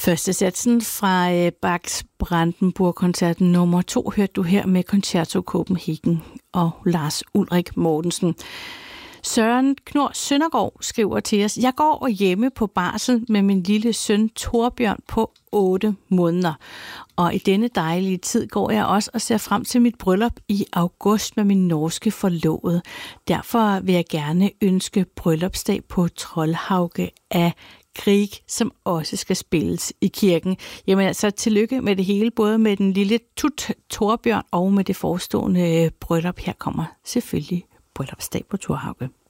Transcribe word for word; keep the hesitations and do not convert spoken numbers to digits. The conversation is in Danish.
Første satsen fra øh, Bachs Brandenburg-koncert nummer to hørte du her med Concerto Copenhagen og Lars Ulrik Mortensen. Søren Knor Søndergaard skriver til os: Jeg går hjemme på barsel med min lille søn Torbjørn på otte måneder. Og i denne dejlige tid går jeg også og ser frem til mit bryllup i august med min norske forlovede. Derfor vil jeg gerne ønske bryllupsdag på Troldhauge af Grieg, som også skal spilles i kirken. Jamen altså, tillykke med det hele, både med den lille tut Torbjørn og med det forestående bryllup. Her kommer selvfølgelig bryllupsdag på Troldhauge.